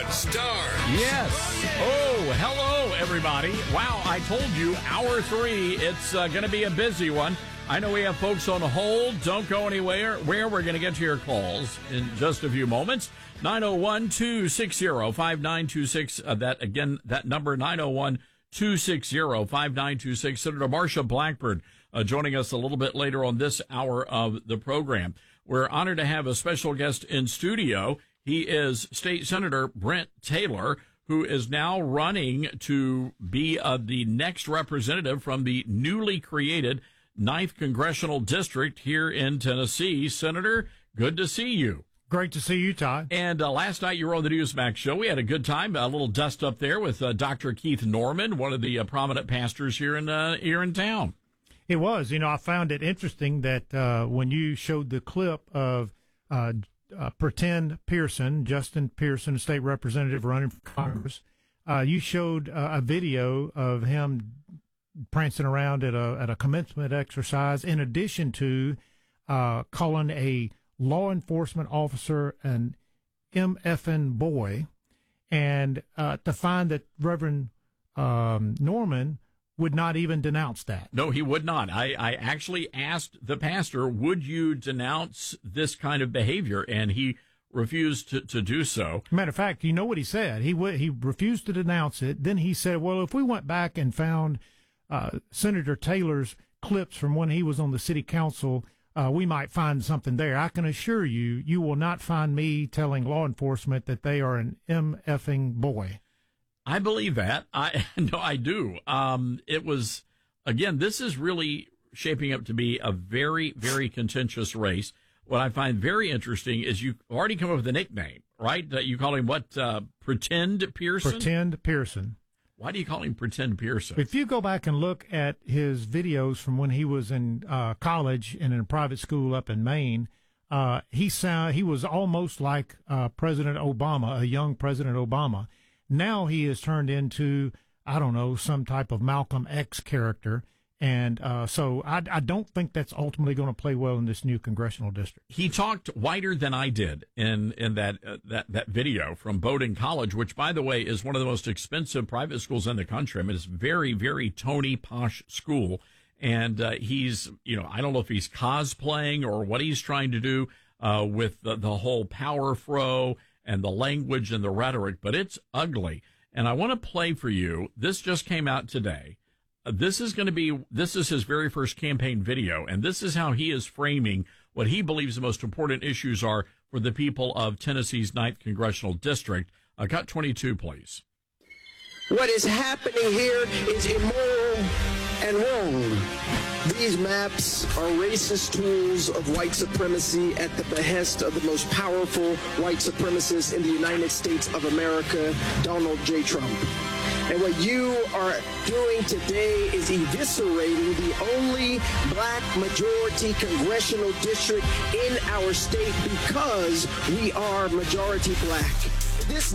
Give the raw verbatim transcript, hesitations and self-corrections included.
Todd starts. Yes. Oh, hello, everybody. Wow, I told you, hour three, it's uh, going to be a busy one. I know we have folks on hold. Don't go anywhere. Where we're going to get to your calls in just a few moments. nine oh one, two six zero, five nine two six. Uh, that, again, that number, nine oh one, two six zero, five nine two six. Senator Marsha Blackburn uh, joining us a little bit later on this hour of the program. We're honored to have a special guest in studio. He is State Senator Brent Taylor, who is now running to be uh, the next representative from the newly created ninth Congressional District here in Tennessee. Senator, good to see you. Great to see you, Todd. And uh, last night you were on the Newsmax show. We had a good time, a little dust up there with uh, Doctor Keith Norman, one of the uh, prominent pastors here in uh, here in town. It was. You know, I found it interesting that uh, when you showed the clip of uh, uh, Pretend Pearson, Justin Pearson, state representative running for Congress, uh, you showed uh, a video of him prancing around at a at a commencement exercise, in addition to uh, calling a law enforcement officer an MFing boy, and uh, to find that Reverend um, Norman would not even denounce that. No, he would not. I, I actually asked the pastor, would you denounce this kind of behavior? And he refused to, to do so. Matter of fact, you know what he said? He w- he refused to denounce it. Then he said, well, if we went back and found uh, Senator Taylor's clips from when he was on the city council, uh, we might find something there. I can assure you, you will not find me telling law enforcement that they are an MFing boy. I believe that. I no, I do. Um, it was, again, this is really shaping up to be a very, very contentious race. What I find very interesting is you already come up with a nickname, right? That you call him what? Uh, Pretend Pearson? Pretend Pearson. Why do you call him Pretend Pearson? If you go back and look at his videos from when he was in uh, college and in a private school up in Maine, uh, he sound he was almost like uh, President Obama, a young President Obama. Now he has turned into, I don't know, some type of Malcolm X character. And uh, so I, I don't think that's ultimately going to play well in this new congressional district. He talked whiter than I did in in that uh, that that video from Bowdoin College, which, by the way, is one of the most expensive private schools in the country. I mean, it's a very, very Tony posh school. And uh, he's, you know, I don't know if he's cosplaying or what he's trying to do uh, with the, the whole power fro and the language and the rhetoric, but it's ugly. And I want to play for you. This just came out today. Uh, this is going to be, this is his very first campaign video, and this is how he is framing what he believes the most important issues are for the people of Tennessee's ninth Congressional District. Uh, cut twenty-two, please. What is happening here is immoral and wrong. These maps are racist tools of white supremacy at the behest of the most powerful white supremacist in the United States of America, Donald J. Trump. And what you are doing today is eviscerating the only black majority congressional district in our state because we are majority black. This